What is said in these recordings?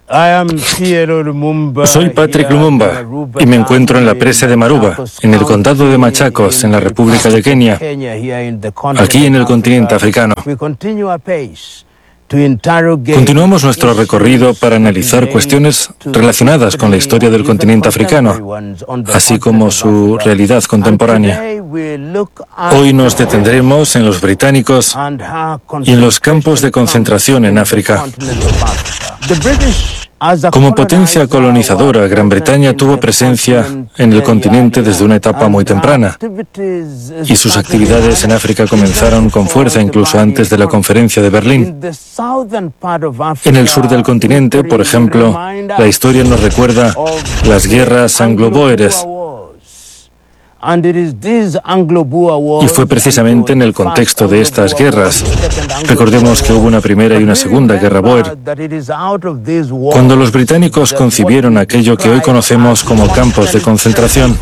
Soy Patrick Lumumba y me encuentro en la presa de Maruba, en el condado de Machakos, en la República de Kenia, aquí en el continente africano. Continuamos nuestro recorrido para analizar cuestiones relacionadas con la historia del continente africano, así como su realidad contemporánea. Hoy nos detendremos en los británicos y en los campos de concentración en África. Como potencia colonizadora, Gran Bretaña tuvo presencia en el continente desde una etapa muy temprana, y sus actividades en África comenzaron con fuerza incluso antes de la Conferencia de Berlín. En el sur del continente, por ejemplo, la historia nos recuerda las guerras anglo-bóeres, y fue precisamente en el contexto de estas guerras, recordemos que hubo una primera y una segunda guerra bóer, cuando los británicos concibieron aquello que hoy conocemos como campos de concentración.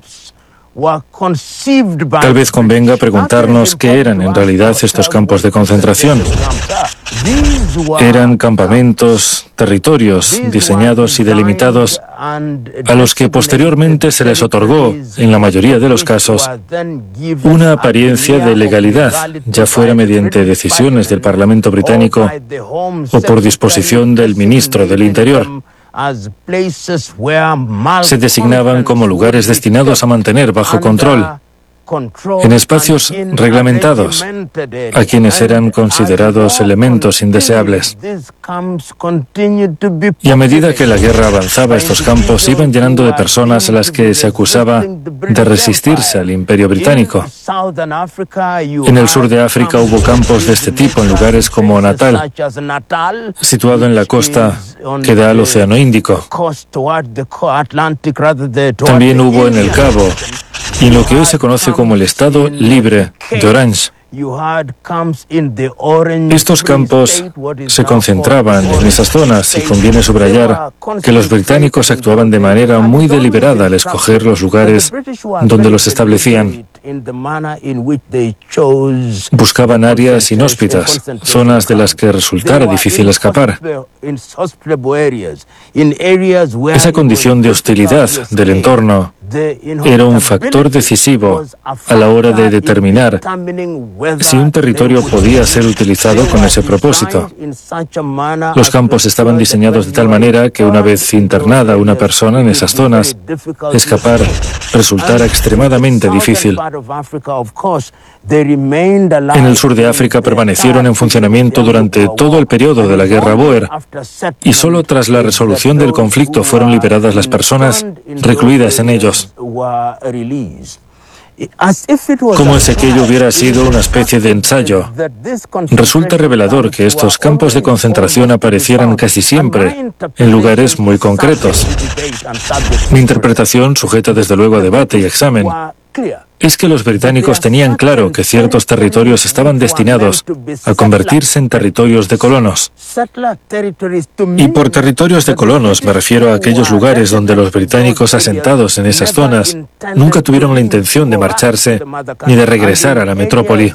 Tal vez convenga preguntarnos qué eran en realidad estos campos de concentración. Eran campamentos, territorios diseñados y delimitados a los que posteriormente se les otorgó, en la mayoría de los casos, una apariencia de legalidad, ya fuera mediante decisiones del Parlamento británico o por disposición del ministro del Interior. Se designaban como lugares destinados a mantener bajo control, en espacios reglamentados, a quienes eran considerados elementos indeseables. Y a medida que la guerra avanzaba, estos campos se iban llenando de personas a las que se acusaba de resistirse al Imperio Británico. En el sur de África hubo campos de este tipo en lugares como Natal, situado en la costa que da al Océano Índico. También hubo en el Cabo, y en lo que hoy se conoce como el Estado Libre de Orange. Estos campos se concentraban en esas zonas y conviene subrayar que los británicos actuaban de manera muy deliberada al escoger los lugares donde los establecían. Buscaban áreas inhóspitas, zonas de las que resultara difícil escapar. Esa condición de hostilidad del entorno era un factor decisivo a la hora de determinar si un territorio podía ser utilizado con ese propósito. Los campos estaban diseñados de tal manera que una vez internada una persona en esas zonas, escapar resultara extremadamente difícil. En el sur de África permanecieron en funcionamiento durante todo el periodo de la Guerra Bóer, y solo tras la resolución del conflicto fueron liberadas las personas recluidas en ellos. Como si aquello hubiera sido una especie de ensayo, resulta revelador que estos campos de concentración aparecieran casi siempre en lugares muy concretos. Mi interpretación, sujeta desde luego a debate y examen, es que los británicos tenían claro que ciertos territorios estaban destinados a convertirse en territorios de colonos. Y por territorios de colonos me refiero a aquellos lugares donde los británicos asentados en esas zonas nunca tuvieron la intención de marcharse ni de regresar a la metrópoli.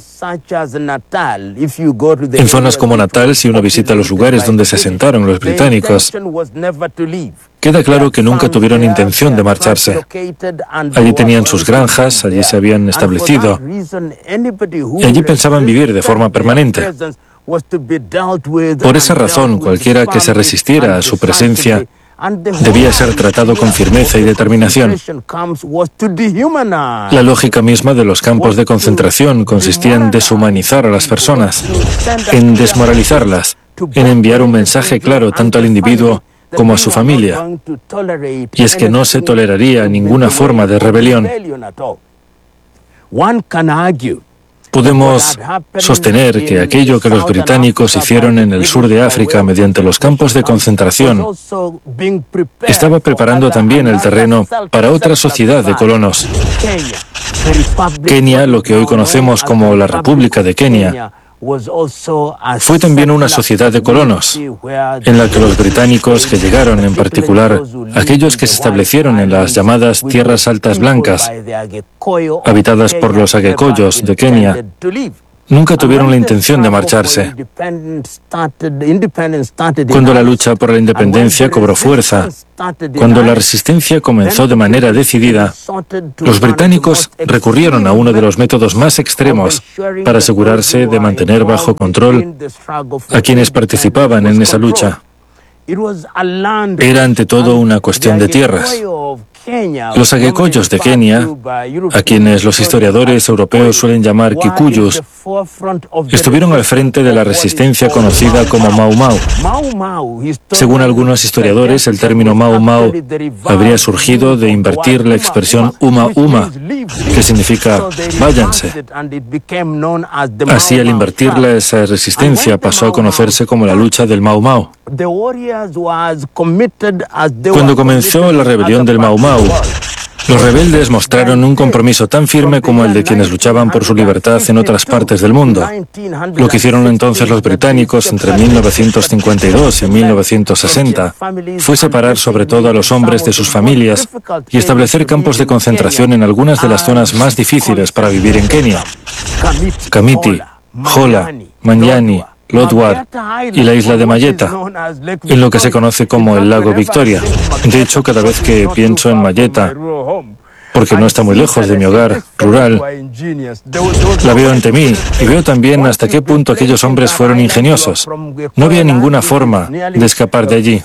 En zonas como Natal, si uno visita los lugares donde se asentaron los británicos, queda claro que nunca tuvieron intención de marcharse. Allí tenían sus granjas, allí se habían establecido, y allí pensaban vivir de forma permanente. Por esa razón, cualquiera que se resistiera a su presencia debía ser tratado con firmeza y determinación. La lógica misma de los campos de concentración consistía en deshumanizar a las personas, en desmoralizarlas, en enviar un mensaje claro tanto al individuo como a su familia, y es que no se toleraría ninguna forma de rebelión. Podemos sostener que aquello que los británicos hicieron en el sur de África mediante los campos de concentración estaba preparando también el terreno para otra sociedad de colonos. Kenia, lo que hoy conocemos como la República de Kenia, fue también una sociedad de colonos, en la que los británicos que llegaron, en particular aquellos que se establecieron en las llamadas Tierras Altas Blancas, habitadas por los Agekoyos de Kenia, nunca tuvieron la intención de marcharse. Cuando la lucha por la independencia cobró fuerza, cuando la resistencia comenzó de manera decidida, los británicos recurrieron a uno de los métodos más extremos para asegurarse de mantener bajo control a quienes participaban en esa lucha. Era ante todo una cuestión de tierras. Los aguecoyos de Kenia, a quienes los historiadores europeos suelen llamar kikuyus, estuvieron al frente de la resistencia conocida como Mau Mau. Según algunos historiadores, el término Mau Mau habría surgido de invertir la expresión Uma Uma, que significa váyanse. Así, al invertirla, esa resistencia pasó a conocerse como la lucha del Mau Mau. Cuando comenzó la rebelión del Mau Mau, los rebeldes mostraron un compromiso tan firme como el de quienes luchaban por su libertad en otras partes del mundo. Lo que hicieron entonces los británicos entre 1952 y 1960 fue separar sobre todo a los hombres de sus familias y establecer campos de concentración en algunas de las zonas más difíciles para vivir en Kenia: Kamiti, Hola, Manyani, Lodwar y la isla de Mayeta, en lo que se conoce como el lago Victoria. De hecho, cada vez que pienso en Mayeta, porque no está muy lejos de mi hogar rural, la veo ante mí y veo también hasta qué punto aquellos hombres fueron ingeniosos. No había ninguna forma de escapar de allí.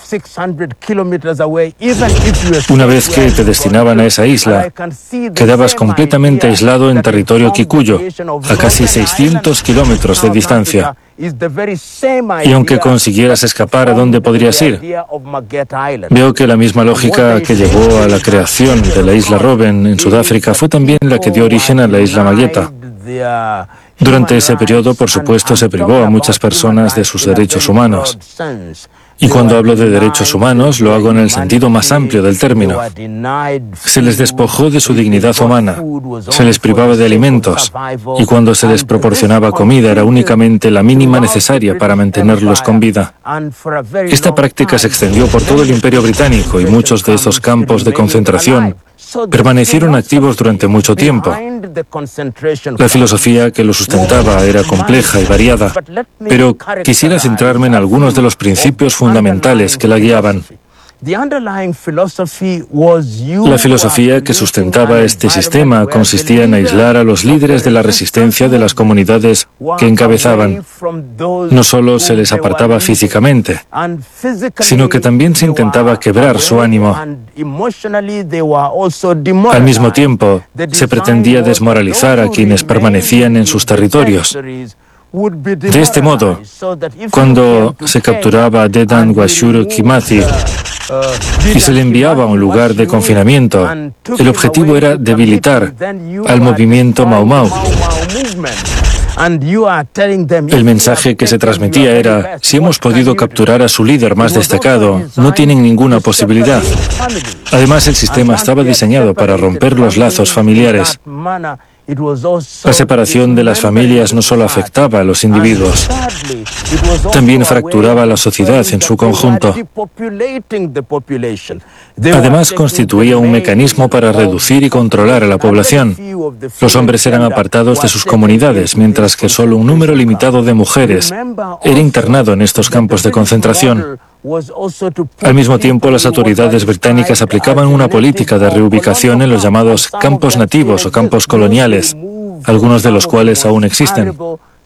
Una vez que te destinaban a esa isla, quedabas completamente aislado en territorio kikuyo, a casi 600 kilómetros de distancia. Y aunque consiguieras escapar, ¿a dónde podrías ir? Veo que la misma lógica que llevó a la creación de la isla Robben en Sudáfrica fue también la que dio origen a la isla Mayeta. Durante ese periodo, por supuesto, se privó a muchas personas de sus derechos humanos. Y cuando hablo de derechos humanos, lo hago en el sentido más amplio del término. Se les despojó de su dignidad humana, se les privaba de alimentos, y cuando se les proporcionaba comida era únicamente la mínima necesaria para mantenerlos con vida. Esta práctica se extendió por todo el Imperio Británico y muchos de esos campos de concentración permanecieron activos durante mucho tiempo. La filosofía que lo sustentaba era compleja y variada, pero quisiera centrarme en algunos de los principios fundamentales que la guiaban. La filosofía que sustentaba este sistema consistía en aislar a los líderes de la resistencia de las comunidades que encabezaban. No solo se les apartaba físicamente, sino que también se intentaba quebrar su ánimo. Al mismo tiempo, se pretendía desmoralizar a quienes permanecían en sus territorios. De este modo, cuando se capturaba a Dedan Washuru Kimathi y se le enviaba a un lugar de confinamiento, el objetivo era debilitar al movimiento Mau Mau. El mensaje que se transmitía era: si hemos podido capturar a su líder más destacado, no tienen ninguna posibilidad. Además, el sistema estaba diseñado para romper los lazos familiares. La separación de las familias no solo afectaba a los individuos, también fracturaba a la sociedad en su conjunto. Además, constituía un mecanismo para reducir y controlar a la población. Los hombres eran apartados de sus comunidades, mientras que solo un número limitado de mujeres era internado en estos campos de concentración. Al mismo tiempo, las autoridades británicas aplicaban una política de reubicación en los llamados campos nativos o campos coloniales, algunos de los cuales aún existen.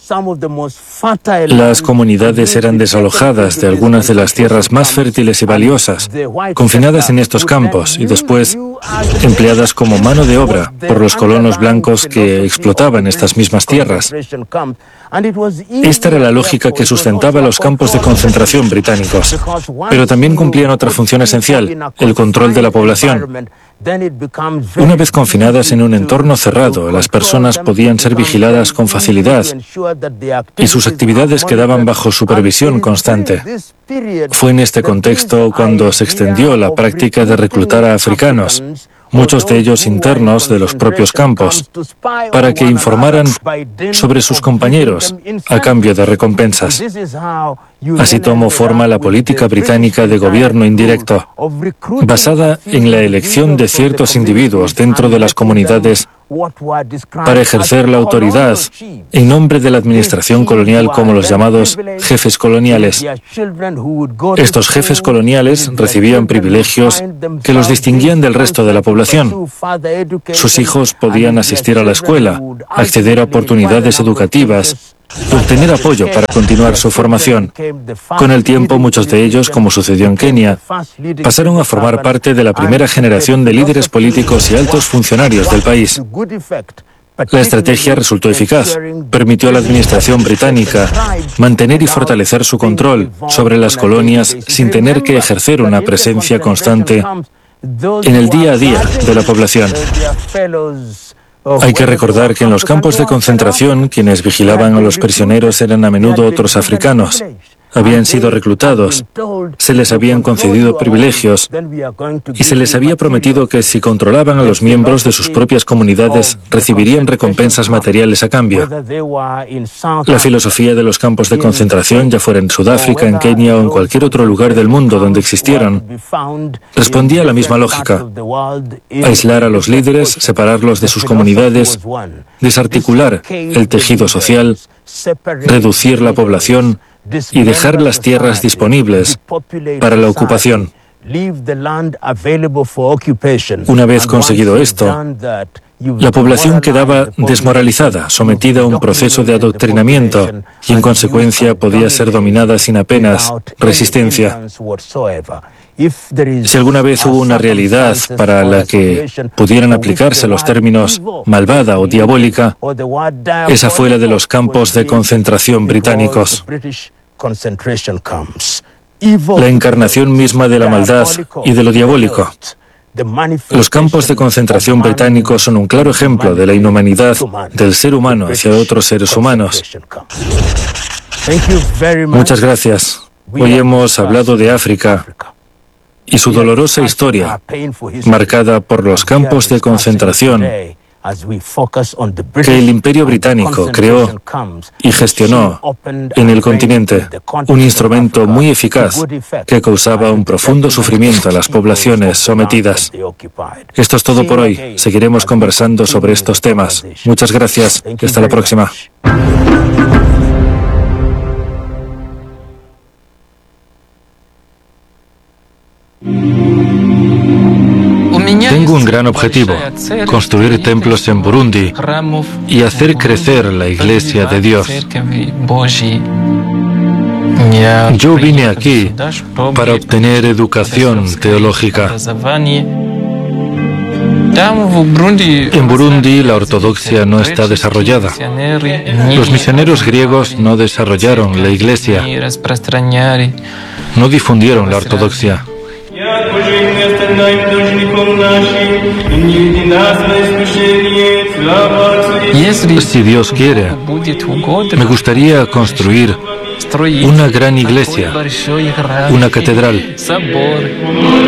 Las comunidades eran desalojadas de algunas de las tierras más fértiles y valiosas, confinadas en estos campos y después empleadas como mano de obra por los colonos blancos que explotaban estas mismas tierras. Esta era la lógica que sustentaba los campos de concentración británicos, pero también cumplían otra función esencial: el control de la población. Una vez confinadas en un entorno cerrado, las personas podían ser vigiladas con facilidad y sus actividades quedaban bajo supervisión constante. Fue en este contexto cuando se extendió la práctica de reclutar a africanos, muchos de ellos internos de los propios campos, para que informaran sobre sus compañeros a cambio de recompensas. Así tomó forma la política británica de gobierno indirecto, basada en la elección de ciertos individuos dentro de las comunidades para ejercer la autoridad en nombre de la administración colonial como los llamados jefes coloniales. Estos jefes coloniales recibían privilegios que los distinguían del resto de la población. Sus hijos podían asistir a la escuela, acceder a oportunidades educativas, obtener apoyo para continuar su formación. Con el tiempo, muchos de ellos, como sucedió en Kenia, pasaron a formar parte de la primera generación de líderes políticos y altos funcionarios del país. La estrategia resultó eficaz. Permitió a la administración británica mantener y fortalecer su control sobre las colonias sin tener que ejercer una presencia constante en el día a día de la población. Hay que recordar que en los campos de concentración, quienes vigilaban a los prisioneros eran a menudo otros africanos. Habían sido reclutados, se les habían concedido privilegios y se les había prometido que si controlaban a los miembros de sus propias comunidades recibirían recompensas materiales a cambio. La filosofía de los campos de concentración, ya fuera en Sudáfrica, en Kenia o en cualquier otro lugar del mundo donde existieron, respondía a la misma lógica: aislar a los líderes, separarlos de sus comunidades, desarticular el tejido social, reducir la población y dejar las tierras disponibles para la ocupación. Una vez conseguido esto, la población quedaba desmoralizada, sometida a un proceso de adoctrinamiento y en consecuencia podía ser dominada sin apenas resistencia. Si alguna vez hubo una realidad para la que pudieran aplicarse los términos malvada o diabólica, esa fue la de los campos de concentración británicos. La encarnación misma de la maldad y de lo diabólico. Los campos de concentración británicos son un claro ejemplo de la inhumanidad del ser humano hacia otros seres humanos. Muchas gracias. Hoy hemos hablado de África y su dolorosa historia, marcada por los campos de concentración que el Imperio Británico creó y gestionó en el continente, un instrumento muy eficaz que causaba un profundo sufrimiento a las poblaciones sometidas. Esto es todo por hoy. Seguiremos conversando sobre estos temas. Muchas gracias y hasta la próxima. Tengo un gran objetivo: construir templos en Burundi y hacer crecer la Iglesia de Dios. Yo vine aquí para obtener educación teológica. En Burundi la ortodoxia no está desarrollada. Los misioneros griegos no desarrollaron la Iglesia, no difundieron la ortodoxia. Si Dios quiere, me gustaría construir una gran iglesia, una catedral.